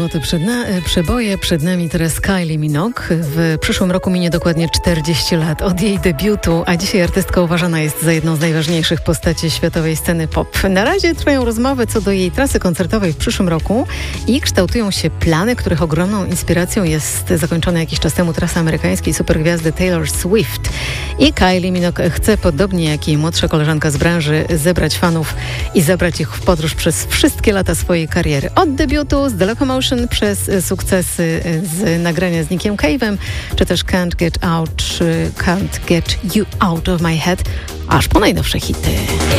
złote przeboje. Przed nami teraz Kylie Minogue. W przyszłym roku minie dokładnie 40 lat od jej debiutu, a dzisiaj artystka uważana jest za jedną z najważniejszych postaci światowej sceny pop. Na razie trwają rozmowy co do jej trasy koncertowej w przyszłym roku i kształtują się plany, których ogromną inspiracją jest zakończona jakiś czas temu trasa amerykańskiej supergwiazdy Taylor Swift. I Kylie Minogue chce, podobnie jak jej młodsza koleżanka z branży, zebrać fanów i zabrać ich w podróż przez wszystkie lata swojej kariery. Od debiutu z The Locomotion przez sukcesy z nagrania z Nickiem Cave'em, czy też Can't Get You Out of My Head, aż po najnowsze hity.